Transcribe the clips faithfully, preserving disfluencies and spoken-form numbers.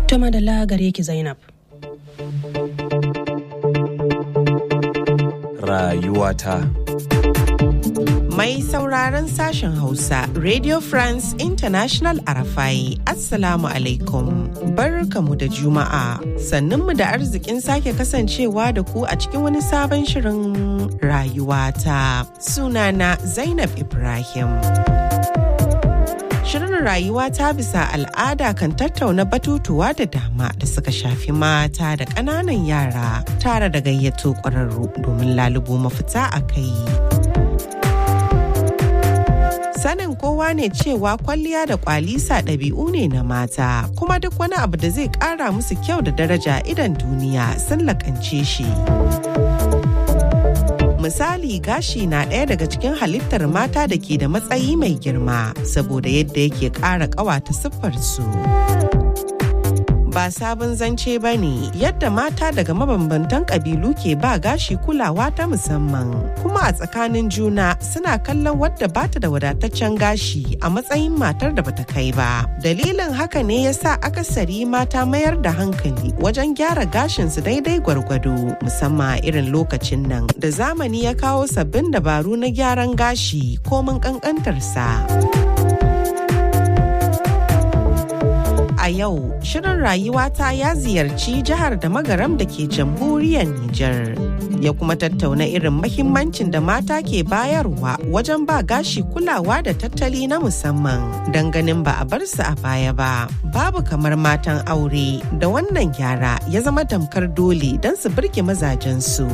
To madalla gare ki Zainab. Rayuwata. Mai sauraron sashen Hausa, Radio France International Arafai, Assalamu alaikum. Barkamu da Juma'a. Sannunmu da arzikin sake kasancewa da ku a cikin wani sabon shirin Rayuwata. Sunana Zainab Ibrahim. Shirin rayuwa ta bisa al'ada kan tattauna batutuwa da dama da suka shafi mata da ƙananan yara tare da gayyato ƙwararru domin lalubo mafita a kai. Sanin kowa ne cewa kwalliya da kwalisa ɗabi'u ne na mata, kuma duk wani abu da zai ƙara musu kyau da daraja idan duniya sun lakance shi. Misali, gashi na ɗaya daga cikin halittar mata da ke da matsayi mai girma saboda yadda yake ƙara ƙawata siffarsu. Ba sabon zance ba ne yadda mata daga mabambantan ƙabilu ke ba gashi kulawa ta musamman, kuma a tsakanin juna suna kallon wadda bata da wadataccen gashi a matsayin matar da bata kai ba. Dalilin haka ne ya sa akasari mata mayar da hankali wajen gyara gashinsu daidai gwargwado, musamman irin lokacin nan da zamani ya kawo sabbin dabaru na gyaran gashi komin ƙanƙantarsa. A yau, shirin rayuwata ya ziyarci jihar da magaram da ke jamhuriyar Nijar. Ya kuma tattauna irin mahimmancin da mata ke bayarwa wajen ba gashi kulawa da tattali na musamman don ganin ba a bar su a baya ba. Babu kamar matan aure da wannan gyara ya zama tamkar dole don su birge mazajensu.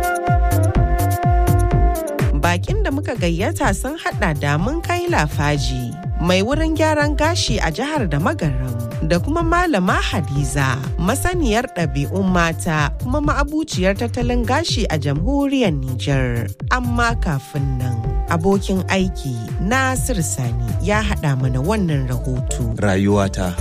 Bakin da muka gayyata sun hada da mun kai lafaji, mai wurin gyaran gashi a jihar da magaram, da kuma malama Hadiza, masaniyar ɗabi'un mata kuma ma'abuciyar tattalin gashi a jamhuriyar Nijar. Amma kafin nan, abokin aiki Nasir Sani ya haɗa mana wannan rahoto. Rayuwata.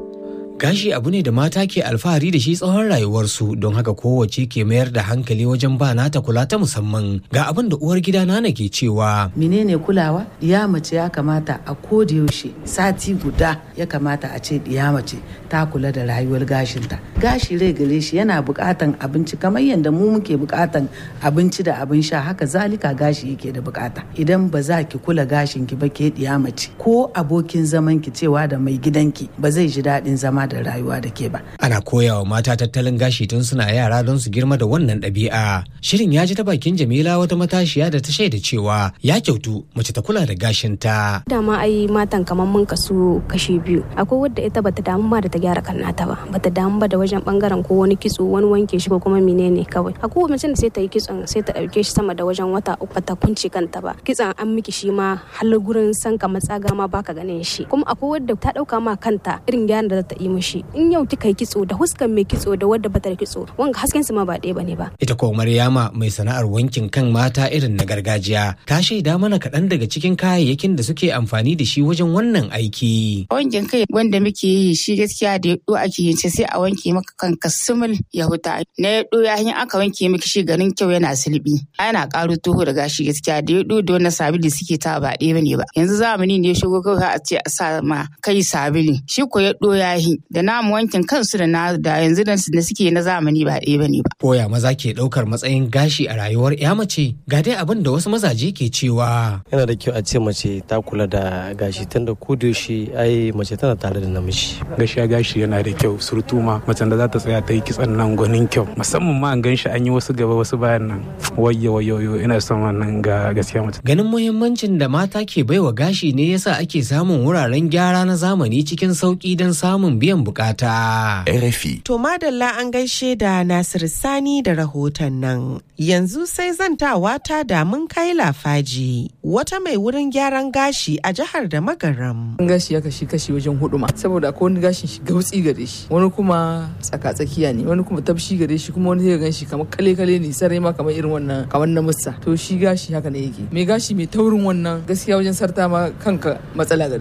Gashi abu ne da mata ke alfahari da shi tsawon rayuwarsu, don haka kowace ke mayar da hankali wajen ba nata kula ta musamman. Ga abin da uwar gida Nana ke cewa. Menene kulawa? Diya mace ya kamata a koda yaushe sati guda ya kamata a ce diya mace ta kula da rayuwar gashinta. Gashi rai gare shi yana bukatan abinci kamar yadda mu muke bukatan abinci da abin sha, haka zalika gashi yake da bukata. Idan ba za ki kula gashin ki ba ke diya mace, ko abokin zaman ki cewa da mai gidanki ba zai ji daɗin zama da rayuwa da ke ba. Ana koyawa mata tattalin gashi tun suna yara don su girma da wannan ɗabi'a. Shirin ya ji ta bakin Jamila, wata matashiya da ta shaida cewa ya kyautu mace ta kula da gashinta. Dama ai matan kamar mun kasu kashi biyu. Akwai wadda ita bata damu ba da ta gyara kannata ba, bata damu ba da wajen bangaren ko wani kitso, wani wanke shi ko kuma menene kawai. Akwai mace da sai ta yi kitson sai ta dauke shi sama da wajen wata uku ta kunce kanta ba. Kitson an miki shi ma har gurin sanka matsaga ma baka ganin shi. Kuma akwai wadda ta dauka ma kanta irin gyaran da za ta yi mishi. In yau kika yi kitso da huskan mai kitso da wadda bata da kitso, wanga hasken su ma ba ɗaya bane ba. Ita ko Maryama, mai sana'ar wankin kan mata irin na gargajiya, ta shaida mana kaɗan daga cikin kayayyakin da suke amfani da shi wajen wannan aiki. Wankin kai wanda muke yi shi gaskiya da yaɗo ake yin sai a wanke maka kanka sumul ya huta. Na yaɗo ya hanyar aka wanke miki shi ganin kyau yana silbi. Ana ƙaro toho da gashi gaskiya da yaɗo da wannan sabili suke ta ba ɗaya bane ba. Yanzu zamani ne ya shigo kawai a ce a sa ma kai sabili. Shi ko yaɗo ya yi da namu wankin kansu da na da yanzu da suke na zamani ba ɗaya bane ba. Koya maza ke ɗaukar matsayin gashi a rayuwar ya mace? Ga dai abin da wasu mazaje ke cewa. Yana da kyau a ce mace ta kula da gashi, tunda ko da yaushe ai mace tana tare da namiji. Gaskiya gashi yana da kyau, surtu ma macen da za ta tsaya ta yi kitsan nan gwanin kyau, musamman ma an gan shi an yi wasu gaba wasu bayan nan. Wayyo wayyo ina son wannan ga gaskiya mace. Ganin muhimmancin da mata ke baiwa gashi ne yasa ake samun wuraren gyara na zamani cikin sauki don samun biyan bukata. R F I. To madalla, an gaishe da Nasir Sani da rahoton nan. Yanzu sai zantawa ta da mun kai lafaji, wata mai wurin gyaran gashi a jihar da magaram. Gashi ya kashi kashi wajen hudu ma, saboda akwai wani gashin shi gautsi gare shi, wani kuma tsaka tsakiya ne, wani kuma tabshi gare shi, kuma wani zai gan shi kamar kale kale ne, sarai ma kamar irin wannan kamar na musa. To shi gashi haka ne yake. Mai gashi mai taurin wannan gaskiya wajen sarta ma kanka matsala gare shi.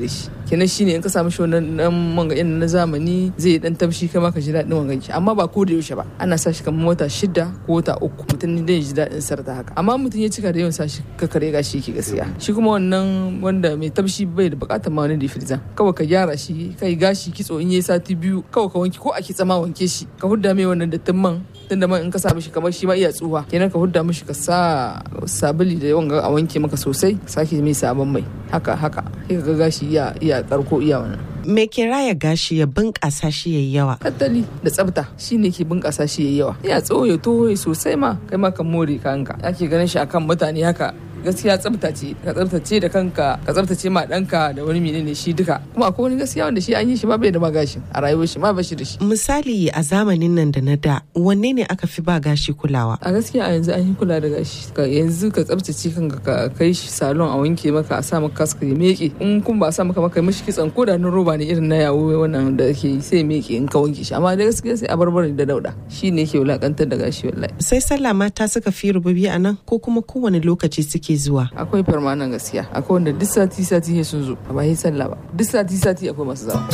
kenan shine in ka samu shi wannan dan manga in na zamani zai dan tabshi kai ma ka ji daɗin wangan shi amma ba ko da yaushe ba ana sa shi kamar wata shida ko wata uku mutum ne dai ji daɗin sarta haka amma mutum ya cika da yawan sa shi ka kare gashi yake gaskiya shi kuma wannan wanda mai tabshi bai da bukatar ma wani difrizan kawai ka gyara shi kai gashi kitso in yayi sati biyu kawai ka wanke ko a kitsa ma wanke shi ka hudda mai wannan dattin man tunda man in ka sa mishi kamar shi ma iya tsuwa kenan ka hudda mishi ka sa sabuli da yawan a wanke maka sosai sake mai sabon mai haka haka sai ka ga gashi iya iya karko iya wannan me ke raya gashi ya bunƙasa shi yayi yawa tattali da tsafta shine ke bunƙasa shi yayi yawa ya tsoho ya toho sosai ma kai ma kan more kanka ake ganin shi akan mutane haka gaskiya tsaftace ka tsaftace da kanka ka tsaftace ma danka da wani menene shi duka kuma akwai wani gaskiya wanda shi an yi shi ba bai da magashin a rayuwar shi ma ba shi da shi misali a zamanin nan da na da wanne ne aka fi ba gashi kulawa a gaskiya a yanzu an yi kula da gashi ka yanzu ka tsaftace kanka ka kai shi salon a wanke maka a sa maka kaska ya meke in kun ba sa maka maka mishi kitsan ko da na roba ne irin na yawo wannan da ke sai meke in ka wanke shi amma da gaskiya sai a barbare da dauda shine yake wulakantar da gashi wallahi sai sallah mata suka fi rububi a nan ko kuma kowane lokaci suke zuwa akwai farmanan gaskiya akwai wanda duk sati sati sun zo ba yi sallah ba duk sati sati akwai masu zawa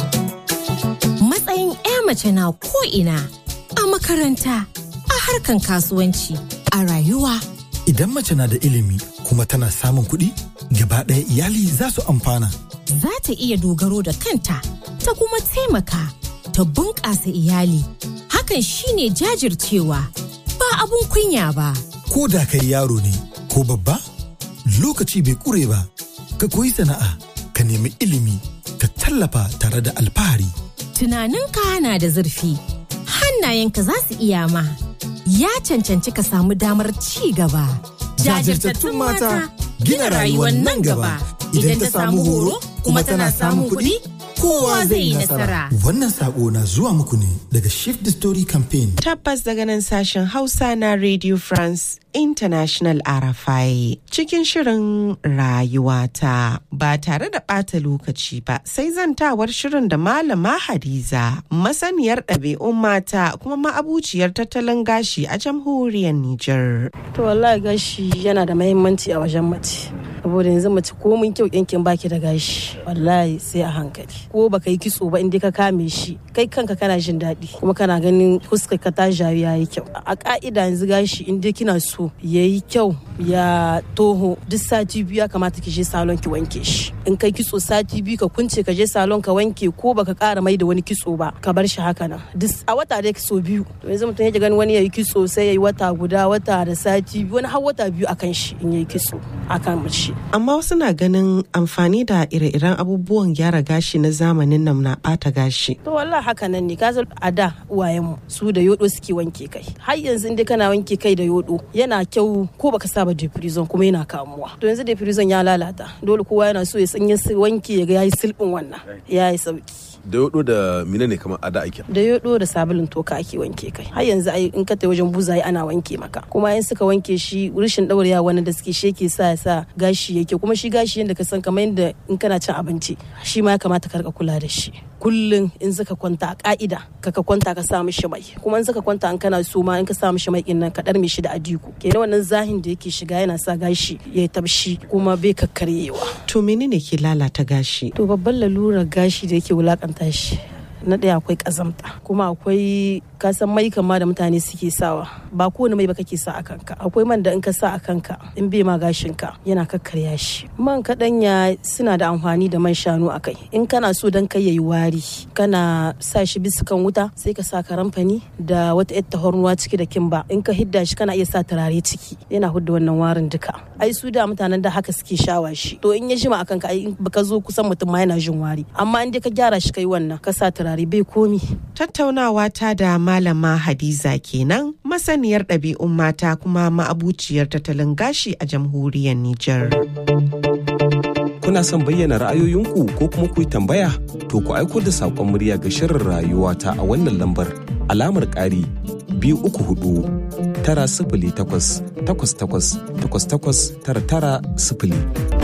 matsayin ƴa mace na ko ina a makaranta a harkan kasuwanci a rayuwa idan mace na da ilimi kuma tana samun kuɗi gaba ɗaya iyali za su amfana za ta iya dogaro da kanta ta kuma taimaka ta bunƙasa iyali hakan shine jajircewa ba abun kunya ba ko da kai yaro ne ko babba lokaci bai kure ba ka koyi sana'a ka nemi ilimi ka tallafa tare da alfahari tunaninka na da zurfi hannayenka za su iya ma ya cancanci ka samu damar ci gaba jajirtattun mata gina rayuwar nan gaba idan ta samu horo kuma tana samun kuɗi kowa zai yi nasara. Wannan sako na zuwa muku ne daga Shift the Story Campaign. Tabbas daga nan sashen Hausa na Radio France International R F I cikin shirin rayuwata ba tare da ɓata lokaci ba sai zantawar shirin da Malama Hadiza masaniyar ɗabi'un mata kuma ma'abuciyar tattalin gashi a jamhuriyar Nijar. To wallahi gashi yana da muhimmanci a wajen mace. Saboda yanzu mace ko mun kyau yankin baki da gashi wallahi sai a hankali ko baka yi kitso ba inda ka kame shi kai kanka kana jin daɗi kuma kana ganin fuskar ka ta jawi yayi kyau a ka'ida yanzu gashi inda kina so yayi kyau ya toho duk sati biyu ya kamata ki je salon ki wanke shi in kai kitso sati biyu ka kunce ka je salon ka wanke ko baka ƙara mai da wani kitso ba ka bar shi haka nan duk a wata dai kitso biyu to yanzu mutum yake ganin wani yayi kitso sai yayi wata guda wata da sati biyu wani har wata biyu akan shi in yayi kitso akan mace amma wasu na ganin amfani da ire-iren abubuwan gyara gashi na zamanin nan na bata gashi to wallahi haka nan ne kaza a da uwayenmu su da yodo suke wanke kai har yanzu inda kana wanke kai da yodo yana kyau ko baka saba deprison kuma yana kamuwa to yanzu deprison ya lalata dole kowa yana so ya sanya wanke ya ga yayi silbin wannan yayi sauki da yodo da mina ne kamar ada ake da yodo da sabulun toka ake wanke kai har yanzu ai in ka tai wajen buzaye ana wanke maka kuma in suka wanke shi rishin daurewa wani da suke sheke sa sa gashi yake kuma shi gashi yanda ka san kamar yanda in kana cin abinci shi ma ya kamata ka rika kula da shi kullun in suka kwanta a ka'ida kaka kwanta ka sa mishi mai kuma in suka kwanta an kana so ma in ka sa mishi mai din nan ka dar mishi da adiku kenan wannan zahin da yake shiga yana sa gashi ya tabshi kuma bai kakkaryewa to menene ke lalata gashi to babban lalurar gashi da yake wulakanta shi na ɗaya akwai ƙazamta kuma akwai kasan mai kama da mutane suke sawa ba kowane mai ba kake sa a kanka akwai man da in ka sa a kanka in bai ma gashin ka yana kakkarya shi man kaɗanya suna da amfani da man shanu a kai in kana so dan kai yayi wari kana sa shi bisa kan wuta sai ka sa karamfani da wata yar tahornuwa ciki da kimba in ka hidda shi kana iya sa turare ciki yana hudda wannan warin duka ai su da mutanen da haka suke shawa shi to in ya jima a kanka ai in baka zo kusan mutum ma yana jin wari amma in dai ka gyara shi kai wannan ka sa turare bai komi. Tattaunawa ta da Malama Hadiza kenan masaniyar ɗabi'un mata kuma ma'abuciyar tattalin gashi a jamhuriyar Nijar. Kuna son bayyana ra'ayoyinku ko kuma ku yi tambaya? To ku aiko da saƙon murya ga shirin rayuwa ta a wannan lambar alamar ƙari biyu uku hudu tara sifili takwas takwas takwas takwas takwas tara tara sifili.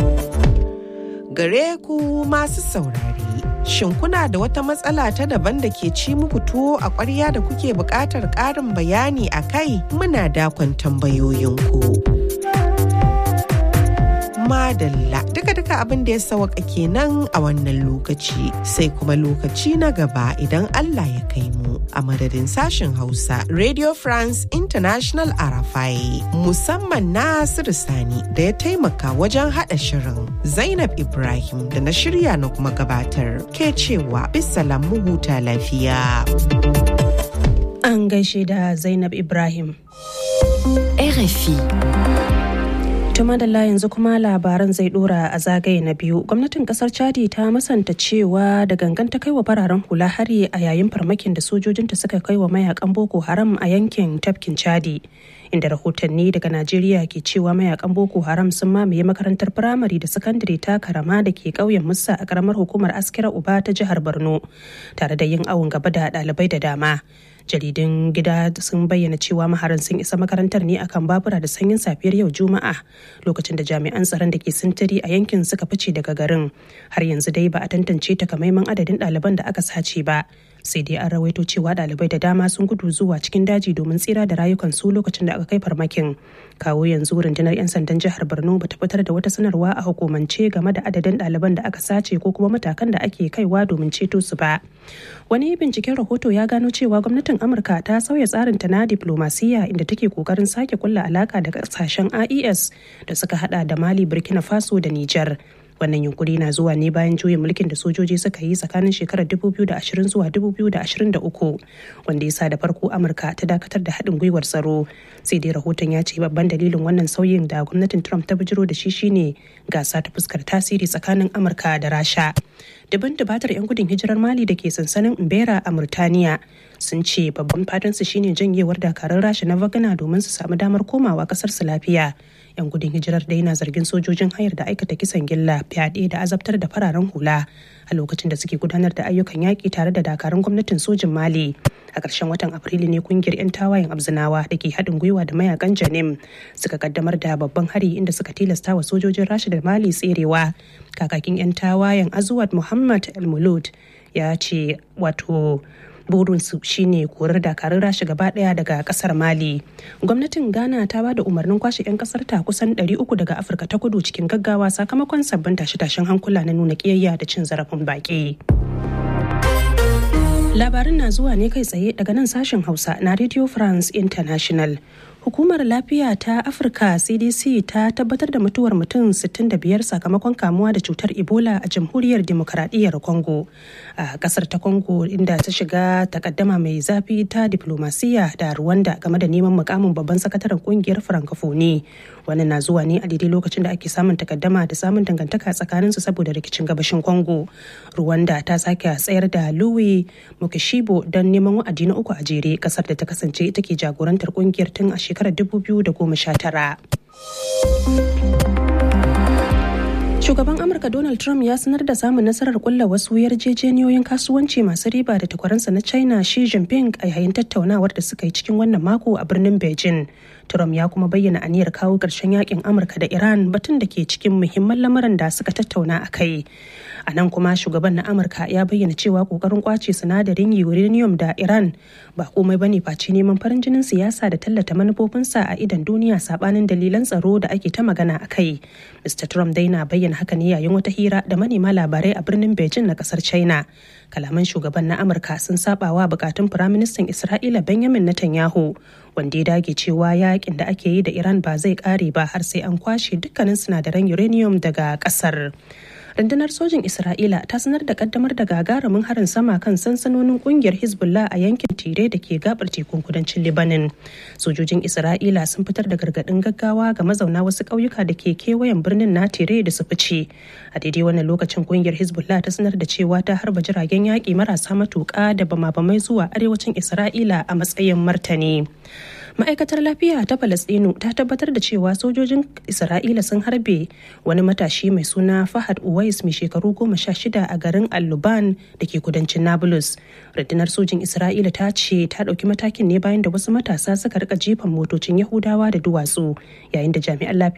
Gare ku masu saurare. Shin kuna da wata matsala ta daban da ke ci muku tuwo a ƙwarya da kuke buƙatar ƙarin bayani a kai? Muna dakon tambayoyinku. Madalla duka-duka abin da ya sawaka kenan a wannan lokaci sai kuma lokaci na gaba idan Allah ya kai mu a madadin sashen Hausa Radio France International Arafai musamman Nasiru Sani da ya taimaka wajen haɗa shirin Zainab Ibrahim da na shirya na kuma gabatar ke cewa bisalam mu huta lafiya. An gaishe da Zainab Ibrahim. R F I. Tuma da yanzu kuma labaran zai dora a zagaye na biyu. Gwamnatin kasar Chadi ta musanta cewa da gangan ta kai wa fararen hula hari a yayin farmakin da sojojinta suka kai wa mayakan Boko Haram a yankin tafkin Chadi. Inda rahotanni daga Najeriya ke cewa mayakan Boko Haram sun mamaye makarantar firamare da sakandare ta Karama da ke ƙauyen Musa a ƙaramar hukumar Askira Uba ta jihar Borno, tare da yin awon gaba da ɗalibai da dama. Jaridun gida sun bayyana cewa maharan sun isa makarantar ne akan babura da sanyin safiyar yau Juma'a lokacin da jami'an tsaron da ke sintiri a yankin suka fice daga garin. Har yanzu dai ba a tantance takamaiman adadin ɗaliban da aka sace ba. Sai dai an rawaito cewa ɗalibai da dama sun gudu zuwa cikin daji domin tsira da rayukansu lokacin da aka kai farmakin. Kawo yanzu rundunar 'yan sandan jihar Borno bata fitar da wata sanarwa a hukumance game da adadin ɗaliban da aka sace ko kuma matakan da ake kaiwa domin ceto su ba. Wani binciken rahoto ya gano cewa gwamnatin Amurka ta sauya tsarinta na diplomasiya inda take kokarin sake kulla alaka da kasashen I E S da suka hada da Mali, Burkina Faso da Nijar. Wannan yunkuri na zuwa ne bayan juyin mulkin da sojoji suka yi tsakanin shekarar dubu biyu da ashirin zuwa dubu biyu da ashirin da uku, wanda ya sa da farko Amurka ta dakatar da haɗin gwiwar tsaro. Sai dai rahoton ya ce babban dalilin wannan sauyin da gwamnatin Trump ta bijiro da shi shine gasa ta fuskar tasiri tsakanin Amurka da Rasha. Daban dubatar 'yan gudun hijirar Mali da ke sansanin Mbera a Murtaniya sun ce babban fatansu shine janyewar dakarun Rasha na Wagner domin su samu damar komawa kasar su lafiya. 'Yan gudun hijirar dai na zargin sojojin hayar da aikata kisan gilla, fyaɗe da azabtar da fararen hula a lokacin da suke gudanar da ayyukan yaƙi tare da dakarun gwamnatin sojin Mali. A ƙarshen watan Afrilu ne kungiyar 'yan tawayen Abzinawa da ke haɗin gwiwa da mayakan Janim suka kaddamar da babban hari inda suka tilasta wa sojojin Rasha da Mali tserewa. Kakakin 'yan tawayen Azuwat Muhammad El-Mulud ya ce wato burinsu shine korar dakarun Rasha gaba daya daga kasar Mali. Gwamnatin Ghana ta ba da umarnin kwashe 'yan kasar ta kusan ɗari uku daga Afirka ta Kudu cikin gaggawa sakamakon sabbin tashe-tashen hankula na nuna kiyayya da cin zarafin baki. Labarin na zuwa ne kai tsaye daga nan sashen Hausa na Radio France International. Hukumar Lafiya ta Afirka C D C ta tabbatar da mutuwar mutum sittin da biyar sakamakon kamuwa da cutar Ebola a Jamhuriyar Dimokuraɗiyyar Congo. A kasar ta Congo inda ta shiga takaddama mai zafi ta diplomasiya da Rwanda game da neman mukamin babban sakataren kungiyar Francophonie. Wannan na zuwa ne a daidai lokacin da ake samun takaddama da samun dangantaka tsakanin su saboda rikicin gabashin Congo. Rwanda ta sake tsayar da Louis Mukishibo don neman wa'adi na uku a jere, kasar da ta kasance ita ke jagorantar kungiyar tun a shekarar dubu biyu da goma sha tara. Shugaban Amurka Donald Trump ya sanar da samun nasarar kulla wasu yarjejeniyoyin kasuwanci masu riba da takwaransa na China Xi Jinping a yayin tattaunawar da suka yi cikin wannan mako a birnin Beijing. Trump ya kuma bayyana aniyar kawo ƙarshen yakin Amurka da Iran, batun da ke cikin muhimman lamarin da suka tattauna a kai. A nan kuma shugaban na Amurka ya bayyana cewa kokarin kwace sinadarin uranium da Iran ba komai bane face neman farin jinin siyasa da tallata manufofinsa a idan duniya sabanin dalilan tsaro da ake ta magana a kai. Mister Trump dai na bayyana haka ne yayin wata hira da manema labarai a birnin Beijing na kasar China. Kalaman shugaban na Amurka sun sabawa bukatun Firaministan Isra'ila Benjamin Netanyahu, wanda ya dage cewa yakin da ake yi da Iran ba zai kare ba har sai an kwashe dukkanin sinadaran uranium daga kasar. Rundunar sojin Isra'ila ta sanar da kaddamar da gagarumin harin sama kan sansanonin kungiyar Hezbollah a yankin Tire da ke gabar tekun kudancin Lebanon. Sojojin Isra'ila sun fitar da gargadin gaggawa ga mazauna wasu ƙauyuka da ke kewayen birnin na Tire da su fice. A daidai wannan lokacin kungiyar Hezbollah ta sanar da cewa ta harba jiragen yaƙi marasa matuƙa da bama-bamai zuwa arewacin Isra'ila a matsayin martani. Ma'aikatar lafiya ta Falasɗinu ta tabbatar da cewa sojojin Isra'ila sun harbe wani matashi mai suna Fahad Uwais mai shekaru goma sha shida a garin Al-Luban da ke kudancin Nablus. Rundunar sojin Isra'ila ta ce ta ɗauki matakin ne bayan da wasu matasa suka rika jefan motocin Yahudawa da duwatsu, yayin da jami'an lafiya